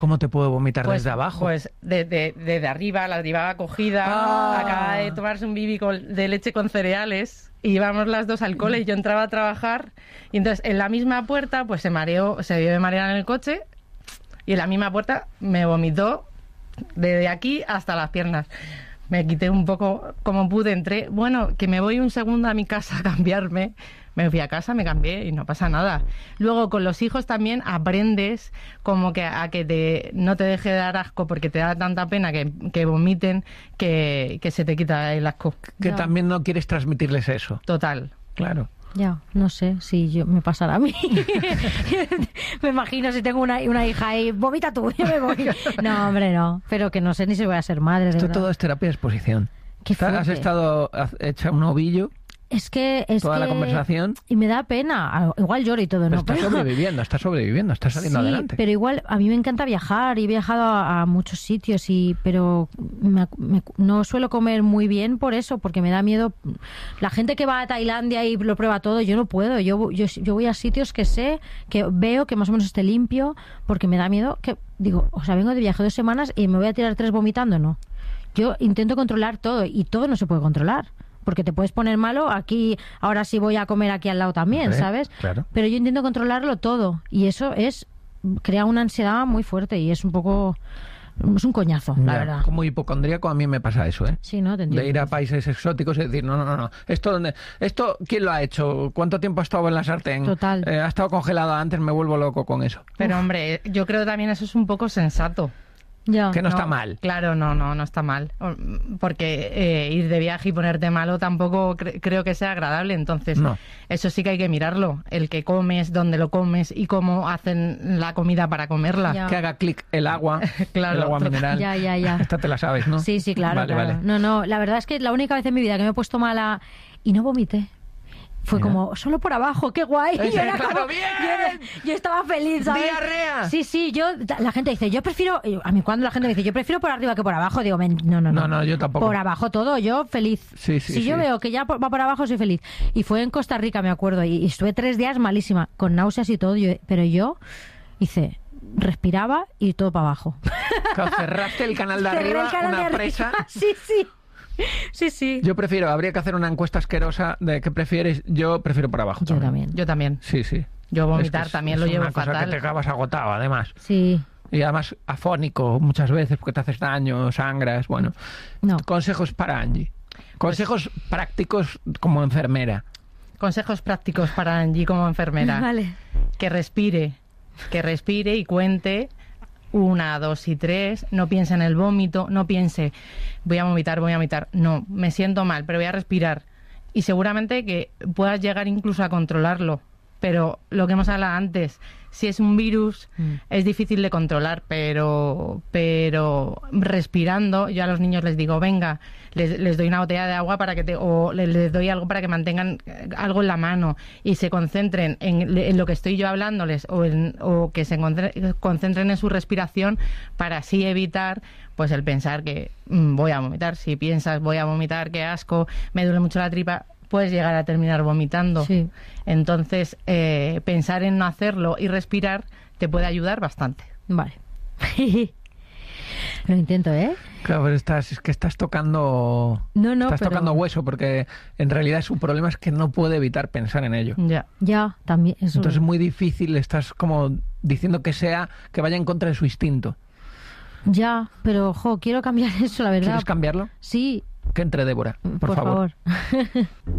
¿Cómo te puedo vomitar Pues, desde abajo? Pues desde arriba, la llevaba cogida, acaba de tomarse un bibi de leche con cereales y íbamos las dos al cole y yo entraba a trabajar y entonces en la misma puerta pues se debió de marear en el coche y en la misma puerta me vomitó desde aquí hasta las piernas. Me quité un poco como pude, entré, bueno, que me voy un segundo a mi casa a cambiarme. Me fui a casa, me cambié y no pasa nada. Luego con los hijos también aprendes como que a que no te deje de dar asco porque te da tanta pena que vomiten que se te quita el asco. Que también no quieres transmitirles eso. Total. Claro. Ya, no sé si me pasará a mí. Me imagino si tengo una hija y vomita tú, yo me voy. No, hombre, no. Pero que no sé ni si voy a ser madre. Esto todo es terapia de exposición. Qué fuerte. Has estado hecha un ovillo. Es que toda la conversación. Y me da pena. Igual lloro y todo, pero ¿no? Estás sobreviviendo, estás saliendo sí, adelante. Pero igual a mí me encanta viajar y he viajado a muchos sitios, pero no suelo comer muy bien por eso, porque me da miedo. La gente que va a Tailandia y lo prueba todo, yo no puedo. Yo voy a sitios que sé, que veo que más o menos esté limpio, porque me da miedo que, digo, vengo de viaje 2 semanas y me voy a tirar 3 vomitando, no. Yo intento controlar todo y todo no se puede controlar. Porque te puedes poner malo, aquí, ahora sí voy a comer aquí al lado también, hombre, ¿sabes? Claro. Pero yo intento controlarlo todo y eso crea una ansiedad muy fuerte y es un poco, es un coñazo, la verdad. Como hipocondríaco a mí me pasa eso, ¿eh? Sí, ¿no? Te entiendo. De ir a países exóticos y decir, no. ¿Esto quién lo ha hecho? ¿Cuánto tiempo ha estado en la sartén? Total. Ha estado congelado antes, me vuelvo loco con eso. Pero hombre, yo creo que también eso es un poco sensato. Ya. Que no está mal. Claro, no está mal. Porque ir de viaje y ponerte malo tampoco creo que sea agradable. Entonces, eso sí que hay que mirarlo. El que comes, dónde lo comes y cómo hacen la comida para comerla. Ya. Que haga clic el agua, claro, el agua mineral. Ya. Esta te la sabes, ¿no? Sí, claro, vale, claro. Vale. No, la verdad es que la única vez en mi vida que me he puesto mala y no vomité. Fue como, solo por abajo, qué guay. ¡Claro, bien! Yo estaba feliz, ¿sabes? ¡Diarrea! Sí, la gente dice, yo prefiero... A mí cuando la gente me dice, yo prefiero por arriba que por abajo, digo, no, yo tampoco. Por abajo todo, yo feliz. Si yo veo que ya va por abajo, soy feliz. Y fue en Costa Rica, me acuerdo, y estuve 3 días malísima, con náuseas y todo, pero yo hice... respiraba y todo para abajo. Cerraste el canal de arriba, una presa. Sí. Yo habría que hacer una encuesta asquerosa de qué prefieres. Yo prefiero por abajo. Yo también. Sí. Yo vomitar también lo llevo fatal. Es una cosa que te acabas agotado, además. Sí. Y además afónico muchas veces porque te haces daño, sangras, bueno. No. Consejos para Angie. Consejos prácticos como enfermera. Consejos prácticos para Angie como enfermera. Vale. Que respire y cuente 1, 2 y 3, no piense en el vómito, no piense voy a vomitar, no, me siento mal, pero voy a respirar y seguramente que puedas llegar incluso a controlarlo, pero lo que hemos hablado antes, si es un virus es difícil de controlar, pero respirando, yo a los niños les digo, venga, les doy una botella de agua para que o les doy algo para que mantengan algo en la mano y se concentren en lo que estoy yo hablándoles o que se concentren en su respiración para así evitar pues el pensar que voy a vomitar. Si piensas voy a vomitar, qué asco, me duele mucho la tripa, puedes llegar a terminar vomitando. Sí. Entonces, pensar en no hacerlo y respirar te puede ayudar bastante. Vale. Lo intento, ¿eh? Claro, pero estás tocando... tocando hueso, porque en realidad su problema es que no puede evitar pensar en ello. Ya, también. Eso... Entonces es muy difícil, estás como diciendo que vaya en contra de su instinto. Ya, pero, quiero cambiar eso, la verdad. ¿Quieres cambiarlo? Sí. Que entre Débora, por favor.